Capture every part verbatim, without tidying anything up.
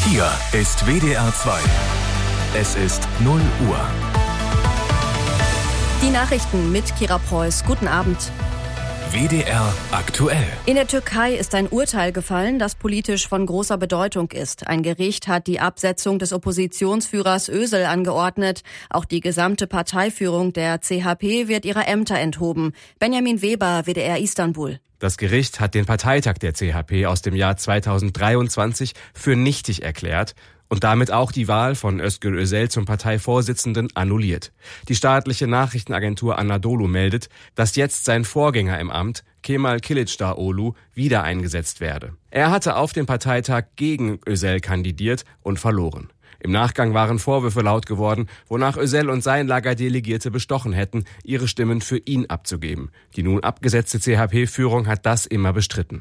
Hier ist W D R zwei. Es ist null Uhr. Die Nachrichten mit Kira Preuß. Guten Abend. W D R aktuell. In der Türkei ist ein Urteil gefallen, das politisch von großer Bedeutung ist. Ein Gericht hat die Absetzung des Oppositionsführers Özal angeordnet. Auch die gesamte Parteiführung der C H P wird ihrer Ämter enthoben. Benjamin Weber, W D R Istanbul. Das Gericht hat den Parteitag der C H P aus dem Jahr zweitausenddreiundzwanzig für nichtig erklärt und damit auch die Wahl von Özgür Özel zum Parteivorsitzenden annulliert. Die staatliche Nachrichtenagentur Anadolu meldet, dass jetzt sein Vorgänger im Amt, Kemal Kılıçdaroğlu, wieder eingesetzt werde. Er hatte auf dem Parteitag gegen Özel kandidiert und verloren. Im Nachgang waren Vorwürfe laut geworden, wonach Özel und sein Lager Delegierte bestochen hätten, ihre Stimmen für ihn abzugeben. Die nun abgesetzte C H P-Führung hat das immer bestritten.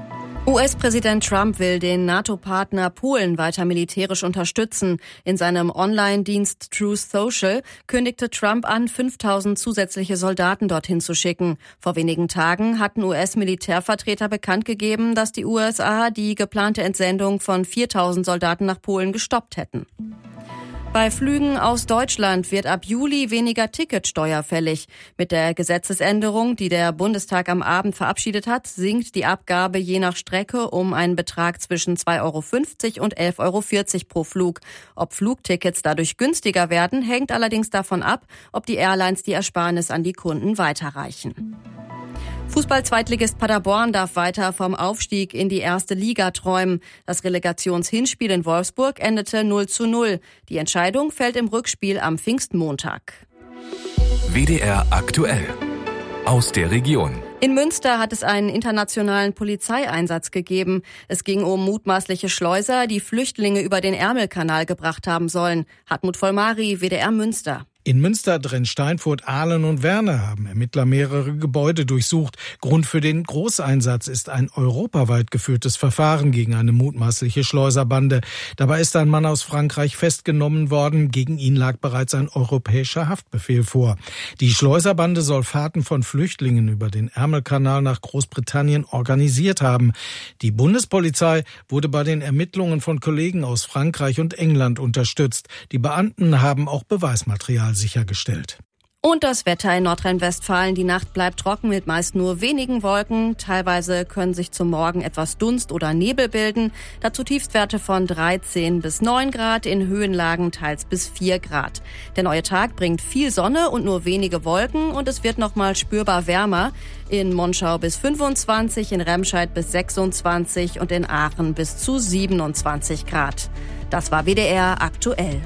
U S-Präsident Trump will den NATO-Partner Polen weiter militärisch unterstützen. In seinem Online-Dienst Truth Social kündigte Trump an, fünftausend zusätzliche Soldaten dorthin zu schicken. Vor wenigen Tagen hatten U S-Militärvertreter bekannt gegeben, dass die U S A die geplante Entsendung von viertausend Soldaten nach Polen gestoppt hätten. Bei Flügen aus Deutschland wird ab Juli weniger Ticketsteuer fällig. Mit der Gesetzesänderung, die der Bundestag am Abend verabschiedet hat, sinkt die Abgabe je nach Strecke um einen Betrag zwischen zwei Euro fünfzig und elf Euro vierzig pro Flug. Ob Flugtickets dadurch günstiger werden, hängt allerdings davon ab, ob die Airlines die Ersparnis an die Kunden weiterreichen. Fußball-Zweitligist Paderborn darf weiter vom Aufstieg in die erste Liga träumen. Das Relegationshinspiel in Wolfsburg endete null zu null. Die Entscheidung fällt im Rückspiel am Pfingstmontag. W D R aktuell. Aus der Region. In Münster hat es einen internationalen Polizeieinsatz gegeben. Es ging um mutmaßliche Schleuser, die Flüchtlinge über den Ärmelkanal gebracht haben sollen. Hartmut Vollmari, W D R Münster. In Münster, Drenn-Steinfurt, Ahlen und Werne haben Ermittler mehrere Gebäude durchsucht. Grund für den Großeinsatz ist ein europaweit geführtes Verfahren gegen eine mutmaßliche Schleuserbande. Dabei ist ein Mann aus Frankreich festgenommen worden. Gegen ihn lag bereits ein europäischer Haftbefehl vor. Die Schleuserbande soll Fahrten von Flüchtlingen über den Ärmelkanal nach Großbritannien organisiert haben. Die Bundespolizei wurde bei den Ermittlungen von Kollegen aus Frankreich und England unterstützt. Die Beamten haben auch Beweismaterial sichergestellt. Und das Wetter in Nordrhein-Westfalen. Die Nacht bleibt trocken mit meist nur wenigen Wolken. Teilweise können sich zum Morgen etwas Dunst oder Nebel bilden. Dazu Tiefstwerte von dreizehn bis neun Grad, in Höhenlagen teils bis vier Grad. Der neue Tag bringt viel Sonne und nur wenige Wolken und es wird nochmal spürbar wärmer. In Monschau bis fünfundzwanzig, in Remscheid bis sechsundzwanzig und in Aachen bis zu siebenundzwanzig Grad. Das war W D R aktuell.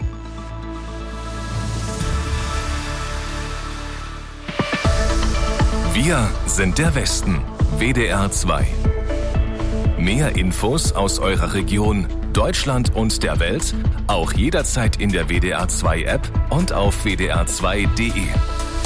Wir sind der Westen. W D R zwei. Mehr Infos aus eurer Region, Deutschland und der Welt, auch jederzeit in der W D R zwei App und auf w d r zwei punkt d e.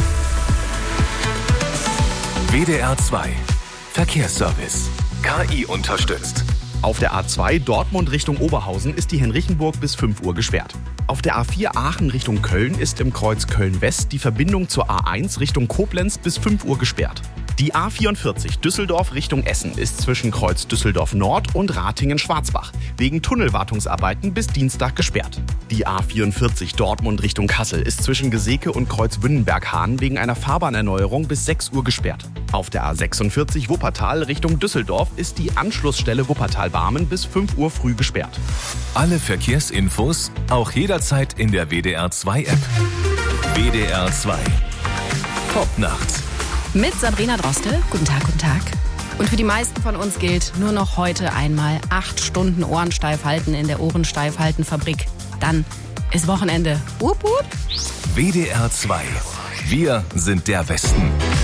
W D R zwei. Verkehrsservice. K I unterstützt. Auf der A zwei Dortmund Richtung Oberhausen ist die Henrichenburg bis fünf Uhr gesperrt. Auf der A vier Aachen Richtung Köln ist im Kreuz Köln-West die Verbindung zur A eins Richtung Koblenz bis fünf Uhr gesperrt. Die A vierundvierzig Düsseldorf Richtung Essen ist zwischen Kreuz Düsseldorf Nord und Ratingen-Schwarzbach wegen Tunnelwartungsarbeiten bis Dienstag gesperrt. Die A vierundvierzig Dortmund Richtung Kassel ist zwischen Geseke und Kreuz Wünnenberg-Hahn wegen einer Fahrbahnerneuerung bis sechs Uhr gesperrt. Auf der A sechsundvierzig Wuppertal Richtung Düsseldorf ist die Anschlussstelle Wuppertal-Barmen bis fünf Uhr früh gesperrt. Alle Verkehrsinfos auch jederzeit in der W D R zwei App. W D R zwei. Popnacht. Mit Sabrina Droste. Guten Tag, guten Tag. Und für die meisten von uns gilt nur noch heute einmal acht Stunden Ohren steif halten in der Ohrensteifhalten-Fabrik. Dann ist Wochenende. Wupp, wupp. W D R zwei. Wir sind der Westen.